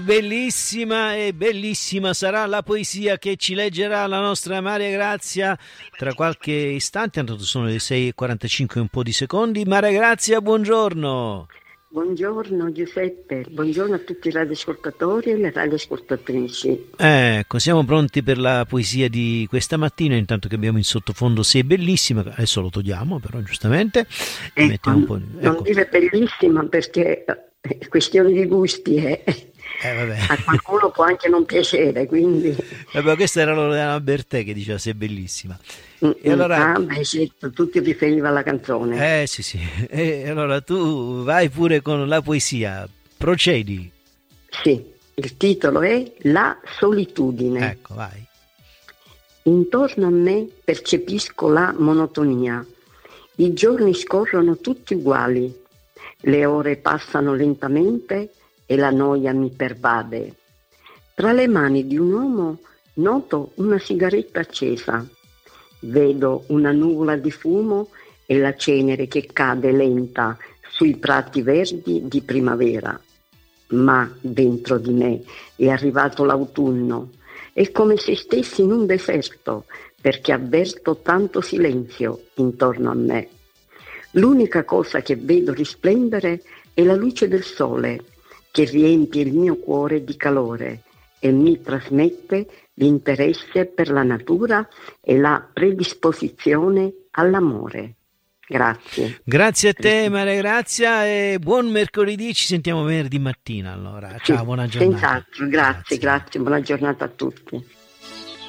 Bellissima e bellissima sarà la poesia che ci leggerà la nostra Maria Grazia tra qualche istante. Tanto sono le 6:45 e un po' di secondi. Maria Grazia, buongiorno. Buongiorno Giuseppe, buongiorno a tutti i radioascoltatori e le radioascoltatrici. Ecco, siamo pronti per la poesia di questa mattina, intanto che abbiamo in sottofondo Sei bellissima, adesso lo togliamo però giustamente. Ecco, un po', non dire bellissima perché è questione di gusti, vabbè. A qualcuno può anche non piacere, quindi... Vabbè, questa era Loredana Bertè che diceva Sei bellissima. E allora... certo, tutti riferiva alla canzone. Sì. E allora tu vai pure con la poesia, procedi. Sì, il titolo è La solitudine. Ecco, vai. Intorno a me percepisco la monotonia. I giorni scorrono tutti uguali. Le ore passano lentamente e la noia mi pervade. Tra le mani di un uomo noto una sigaretta accesa. Vedo una nuvola di fumo e la cenere che cade lenta sui prati verdi di primavera. Ma dentro di me è arrivato l'autunno. È come se stessi in un deserto, perché avverto tanto silenzio intorno a me. L'unica cosa che vedo risplendere è la luce del sole, che riempie il mio cuore di calore e mi trasmette l'interesse per la natura e la predisposizione all'amore. Grazie. Grazie a te Maria Grazia e buon mercoledì, ci sentiamo venerdì mattina allora. Ciao, buona giornata. Senz'altro, grazie, buona giornata a tutti.